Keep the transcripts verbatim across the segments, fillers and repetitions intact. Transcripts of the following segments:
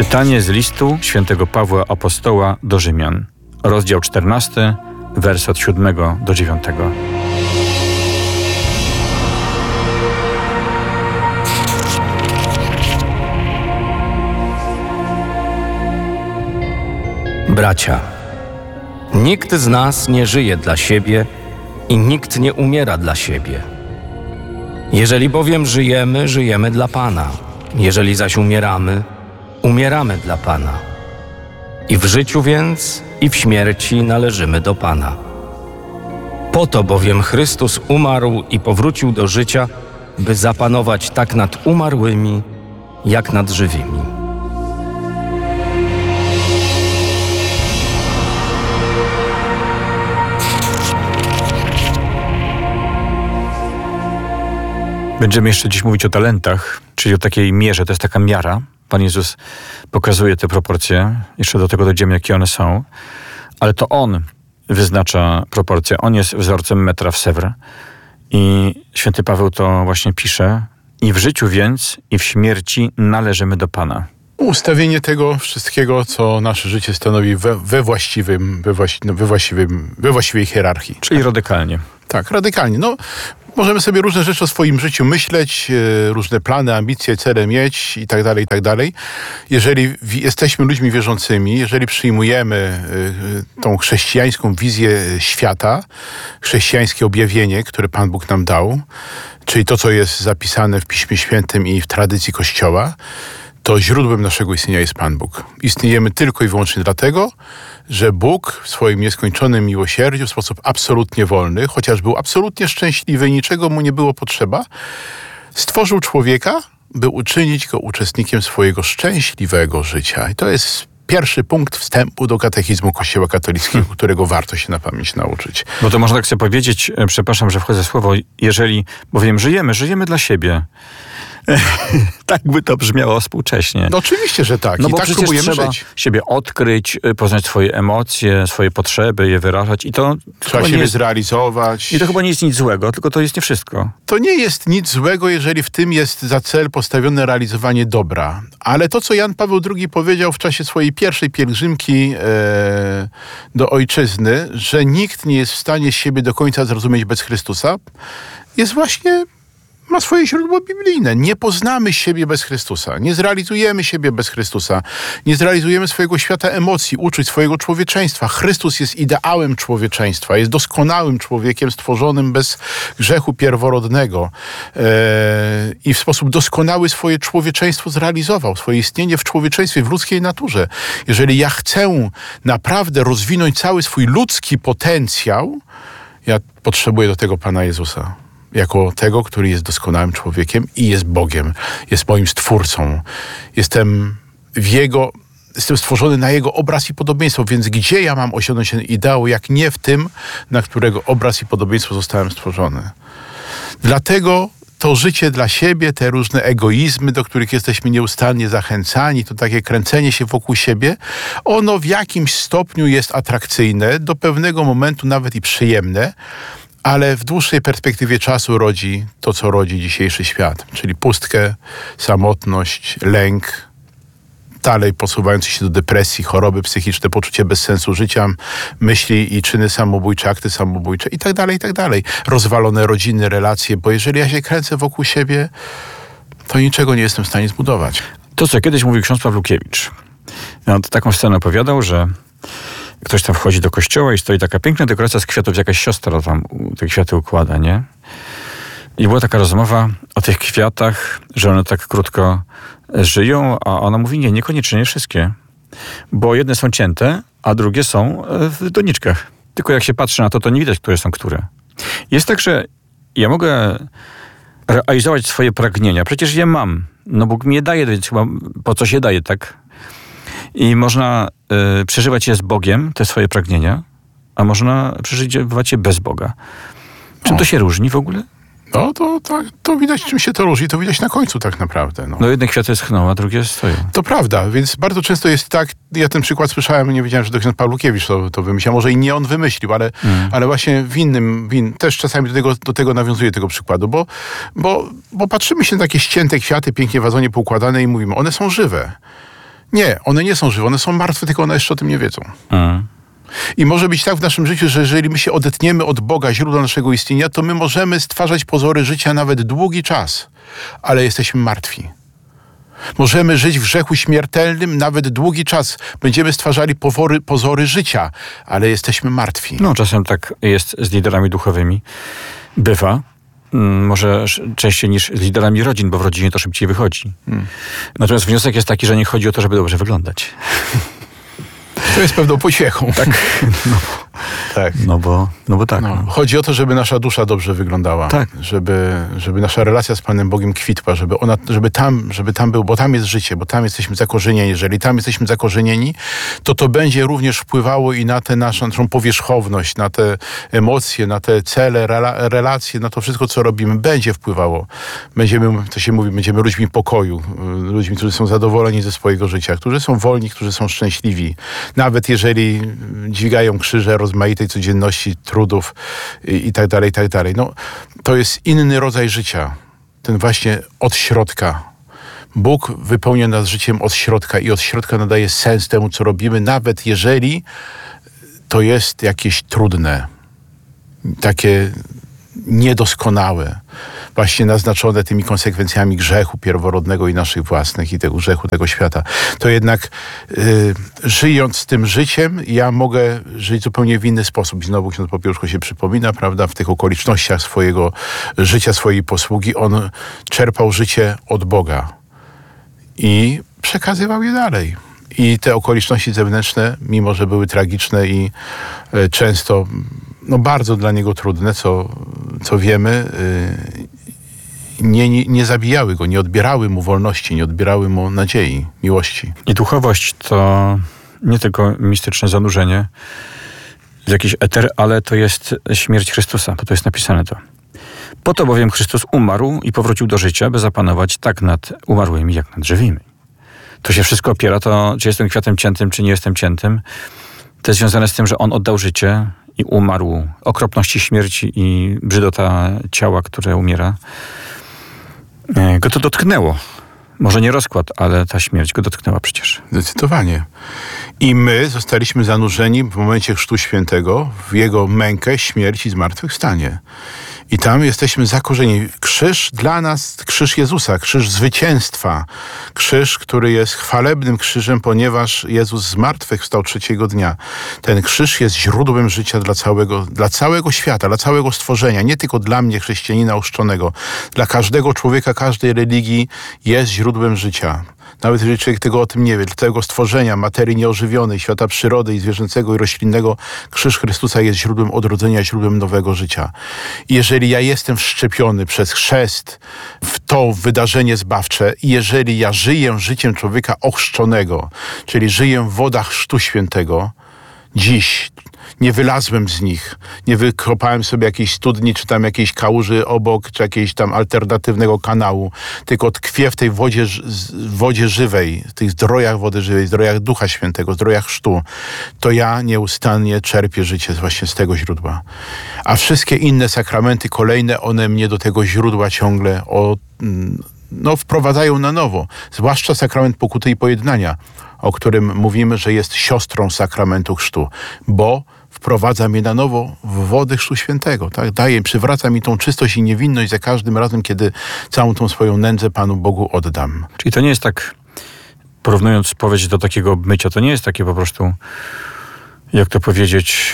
Czytanie z listu świętego Pawła Apostoła do Rzymian, rozdział czternasty, wers od siódmego do dziewiątego. Bracia, nikt z nas nie żyje dla siebie i nikt nie umiera dla siebie. Jeżeli bowiem żyjemy, żyjemy dla Pana. Jeżeli zaś umieramy, umieramy dla Pana. I w życiu więc, i w śmierci należymy do Pana. Po to bowiem Chrystus umarł i powrócił do życia, by zapanować tak nad umarłymi, jak nad żywymi. Będziemy jeszcze dziś mówić o talentach, czyli o takiej mierze. To jest taka miara. Pan Jezus pokazuje te proporcje. Jeszcze do tego dojdziemy, jakie one są. Ale to On wyznacza proporcje. On jest wzorcem metra w Sèvres. I święty Paweł to właśnie pisze. I w życiu więc, i w śmierci należymy do Pana. Ustawienie tego wszystkiego, co nasze życie stanowi we, we, właściwym, we, właści, we, właściwym, we właściwej hierarchii. Czyli radykalnie. Tak, radykalnie. No, możemy sobie różne rzeczy o swoim życiu myśleć, e, różne plany, ambicje, cele mieć i tak dalej, i tak dalej. Jeżeli w, jesteśmy ludźmi wierzącymi, jeżeli przyjmujemy e, tą chrześcijańską wizję świata, chrześcijańskie objawienie, które Pan Bóg nam dał, czyli to, co jest zapisane w Piśmie Świętym i w tradycji Kościoła, to źródłem naszego istnienia jest Pan Bóg. Istniejemy tylko i wyłącznie dlatego, że Bóg w swoim nieskończonym miłosierdziu w sposób absolutnie wolny, chociaż był absolutnie szczęśliwy i niczego mu nie było potrzeba, stworzył człowieka, by uczynić go uczestnikiem swojego szczęśliwego życia. I to jest pierwszy punkt wstępu do katechizmu Kościoła katolickiego, którego warto się na pamięć nauczyć. Bo to można tak sobie powiedzieć, przepraszam, że wchodzę w słowo, jeżeli bowiem żyjemy, żyjemy dla siebie. Tak by to brzmiało współcześnie. No oczywiście, że tak. No I bo tak przecież próbujemy trzeba żyć. siebie odkryć, poznać swoje emocje, swoje potrzeby, je wyrażać i to Trzeba siebie jest... zrealizować. I to chyba nie jest nic złego, tylko to jest nie wszystko. To nie jest nic złego, jeżeli w tym jest za cel postawione realizowanie dobra. Ale to, co Jan Paweł drugi powiedział w czasie swojej pierwszej pielgrzymki e, do ojczyzny, że nikt nie jest w stanie siebie do końca zrozumieć bez Chrystusa, jest właśnie... ma swoje źródło biblijne. Nie poznamy siebie bez Chrystusa. Nie zrealizujemy siebie bez Chrystusa. Nie zrealizujemy swojego świata emocji, uczuć, swojego człowieczeństwa. Chrystus jest ideałem człowieczeństwa. Jest doskonałym człowiekiem stworzonym bez grzechu pierworodnego. Eee, I w sposób doskonały swoje człowieczeństwo zrealizował. Swoje istnienie w człowieczeństwie, w ludzkiej naturze. Jeżeli ja chcę naprawdę rozwinąć cały swój ludzki potencjał, ja potrzebuję do tego Pana Jezusa. Jako tego, który jest doskonałym człowiekiem i jest Bogiem, jest moim Stwórcą. Jestem w Jego, jestem stworzony na Jego obraz i podobieństwo, więc gdzie ja mam osiągnąć ten ideał, jak nie w tym, na którego obraz i podobieństwo zostałem stworzony. Dlatego to życie dla siebie, te różne egoizmy, do których jesteśmy nieustannie zachęcani, to takie kręcenie się wokół siebie, ono w jakimś stopniu jest atrakcyjne, do pewnego momentu nawet i przyjemne, ale w dłuższej perspektywie czasu rodzi to, co rodzi dzisiejszy świat, czyli pustkę, samotność, lęk, dalej posuwający się do depresji, choroby psychiczne, poczucie bezsensu życia, myśli i czyny samobójcze, akty samobójcze i tak dalej, i tak dalej. Rozwalone rodziny, relacje, bo jeżeli ja się kręcę wokół siebie, to niczego nie jestem w stanie zbudować. To, co kiedyś mówił ksiądz Pawlukiewicz, on taką scenę opowiadał, że ktoś tam wchodzi do kościoła i stoi taka piękna dekoracja z kwiatów, jakaś siostra tam te kwiaty układa, nie? I była taka rozmowa o tych kwiatach, że one tak krótko żyją, a ona mówi, nie, niekoniecznie wszystkie. Bo jedne są cięte, a drugie są w doniczkach. Tylko jak się patrzy na to, to nie widać, które są które. Jest tak, że ja mogę realizować swoje pragnienia. Przecież je mam. No Bóg mi je daje, więc chyba po coś je daje, tak? I można y, przeżywać je z Bogiem, te swoje pragnienia, a można przeżywać je bez Boga. Czym o. to się różni w ogóle? No to, to, to widać, czym się to różni, to widać na końcu tak naprawdę. No, no jedne kwiaty schną, a drugie stoją. To prawda, więc bardzo często jest tak, ja ten przykład słyszałem, nie wiedziałem, że to ksiądz Pawlukiewicz to, to wymyślił, może i nie on wymyślił, ale, mm. ale właśnie w innym, w in, też czasami do tego, do tego nawiązuję tego przykładu, bo, bo, bo patrzymy się na takie ścięte kwiaty, pięknie w wazonie poukładane i mówimy, one są żywe. Nie, one nie są żywe, one są martwe, tylko one jeszcze o tym nie wiedzą. Mm. I może być tak w naszym życiu, że jeżeli my się odetniemy od Boga, źródła naszego istnienia, to my możemy stwarzać pozory życia nawet długi czas, ale jesteśmy martwi. Możemy żyć w grzechu śmiertelnym nawet długi czas. Będziemy stwarzali powory, pozory życia, ale jesteśmy martwi. No, czasem tak jest z liderami duchowymi. Bywa. Mm, Może sz- częściej niż z liderami rodzin, bo w rodzinie to szybciej wychodzi. Hmm. Natomiast wniosek jest taki, że nie chodzi o to, żeby dobrze wyglądać. To jest pewną pociechą. Tak. No, tak. no, bo, no bo tak. No, No. chodzi o to, żeby nasza dusza dobrze wyglądała. Tak. Żeby, żeby nasza relacja z Panem Bogiem kwitła, żeby ona, żeby tam, żeby tam był, bo tam jest życie, bo tam jesteśmy zakorzenieni. Jeżeli tam jesteśmy zakorzenieni, to to będzie również wpływało i na tę naszą, naszą powierzchowność, na te emocje, na te cele, rela, relacje, na to wszystko, co robimy, będzie wpływało. Będziemy, to się mówi, będziemy ludźmi pokoju, ludźmi, którzy są zadowoleni ze swojego życia, którzy są wolni, którzy są szczęśliwi. Nawet jeżeli dźwigają krzyże rozmaitej codzienności, trudów i, i tak dalej, i tak dalej. No, to jest inny rodzaj życia. Ten właśnie od środka. Bóg wypełnia nas życiem od środka i od środka nadaje sens temu, co robimy, nawet jeżeli to jest jakieś trudne, takie niedoskonałe, właśnie naznaczone tymi konsekwencjami grzechu pierworodnego i naszych własnych i tego grzechu tego świata. To jednak y, żyjąc tym życiem, ja mogę żyć zupełnie w inny sposób. I znowu ksiądz Popiełuszko się przypomina, prawda, w tych okolicznościach swojego życia, swojej posługi, on czerpał życie od Boga i przekazywał je dalej. I te okoliczności zewnętrzne, mimo że były tragiczne i y, często no, bardzo dla niego trudne, co, co wiemy, y, nie, nie, nie zabijały go, nie odbierały mu wolności, nie odbierały mu nadziei, miłości. I duchowość to nie tylko mistyczne zanurzenie w jakiś eter, ale to jest śmierć Chrystusa, bo to jest napisane to. Po to bowiem Chrystus umarł i powrócił do życia, by zapanować tak nad umarłymi, jak nad żywymi. To się wszystko opiera, to czy jestem kwiatem ciętym, czy nie jestem ciętym. To jest związane z tym, że On oddał życie i umarł. Okropności śmierci i brzydota ciała, które umiera, go to dotknęło. Może nie rozkład, ale ta śmierć go dotknęła przecież. Zdecydowanie. I my zostaliśmy zanurzeni w momencie Chrztu Świętego w Jego mękę, śmierć i zmartwychwstanie. I tam jesteśmy zakorzenieni. Krzyż dla nas, krzyż Jezusa, krzyż zwycięstwa. Krzyż, który jest chwalebnym krzyżem, ponieważ Jezus zmartwychwstał trzeciego dnia. Ten krzyż jest źródłem życia dla całego, dla całego świata, dla całego stworzenia. Nie tylko dla mnie, chrześcijanina ochrzczonego. Dla każdego człowieka, każdej religii jest źródłem życia. Nawet jeżeli człowiek tego o tym nie wie, dla tego stworzenia, materii nieożywionej, świata przyrody i zwierzęcego i roślinnego, krzyż Chrystusa jest źródłem odrodzenia, źródłem nowego życia. I jeżeli ja jestem wszczepiony przez chrzest w to wydarzenie zbawcze i jeżeli ja żyję życiem człowieka ochrzczonego, czyli żyję w wodach Chrztu Świętego, dziś nie wylazłem z nich, nie wykopałem sobie jakiejś studni, czy tam jakiejś kałuży obok, czy jakiegoś tam alternatywnego kanału, tylko tkwię w tej wodzie, wodzie żywej, w tych zdrojach wody żywej, zdrojach Ducha Świętego, zdrojach chrztu, to ja nieustannie czerpię życie właśnie z tego źródła. A wszystkie inne sakramenty kolejne, one mnie do tego źródła ciągle o, no, wprowadzają na nowo. Zwłaszcza sakrament pokuty i pojednania, o którym mówimy, że jest siostrą sakramentu chrztu, bo wprowadza mnie na nowo w wody Chrztu Świętego. Tak? Daje, przywraca mi tą czystość i niewinność za każdym razem, kiedy całą tą swoją nędzę Panu Bogu oddam. Czyli to nie jest tak, porównując spowiedź do takiego obmycia, to nie jest takie po prostu, jak to powiedzieć,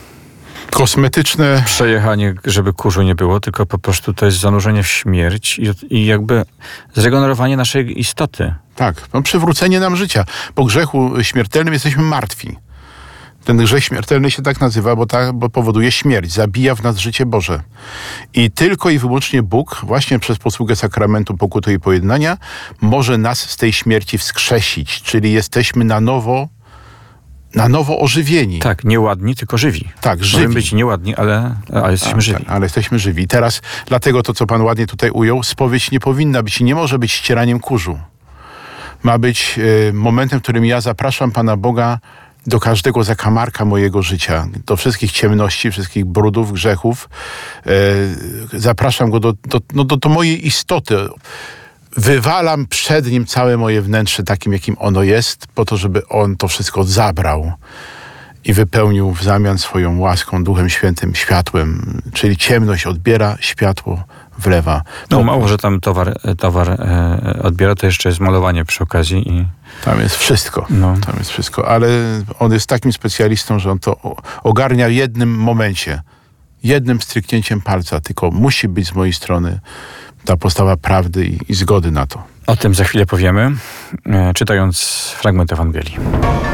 kosmetyczne przejechanie, żeby kurzu nie było, tylko po prostu to jest zanurzenie w śmierć i, i jakby zregenerowanie naszej istoty. Tak, no, przywrócenie nam życia. Po grzechu śmiertelnym jesteśmy martwi. Ten grzech śmiertelny się tak nazywa, bo, ta, bo powoduje śmierć, zabija w nas życie Boże. I tylko i wyłącznie Bóg, właśnie przez posługę sakramentu pokuty i pojednania, może nas z tej śmierci wskrzesić, czyli jesteśmy na nowo na nowo ożywieni. Tak, nieładni, tylko żywi. Tak, żywi. Możemy być nieładni, ale, ale jesteśmy A, żywi. Tak, ale jesteśmy żywi. I teraz, dlatego to, co Pan ładnie tutaj ujął, spowiedź nie powinna być, nie może być ścieraniem kurzu. Ma być y, momentem, w którym ja zapraszam Pana Boga do każdego zakamarka mojego życia, do wszystkich ciemności, wszystkich brudów, grzechów. Y, zapraszam Go do, do, no, do, do mojej istoty. wywalam przed nim całe moje wnętrze takim, jakim ono jest, po to, żeby on to wszystko zabrał i wypełnił w zamian swoją łaską, Duchem Świętym, światłem. Czyli ciemność odbiera, światło wlewa. No mało, że tam towar, towar e, odbiera, to jeszcze jest malowanie przy okazji. I tam jest wszystko. No. Tam jest wszystko. Ale on jest takim specjalistą, że on to ogarnia w jednym momencie. Jednym stryknięciem palca. Tylko musi być z mojej strony ta postawa prawdy i, i zgody na to. O tym za chwilę powiemy, e, czytając fragment Ewangelii.